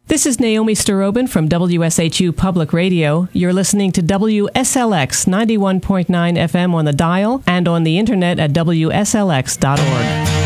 This is Naomi Starobin from WSHU Public Radio. You're listening to WSLX 91.9 FM on the dial and on the internet at WSLX.org.